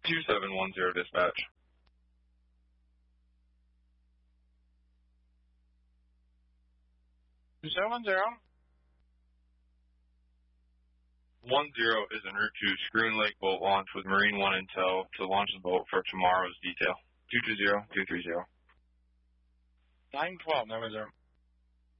2710 dispatch. 2710. 10 is en route to Schroon Lake boat launch with Marine One Intel to launch the boat for tomorrow's detail. 220-230. 912, 910.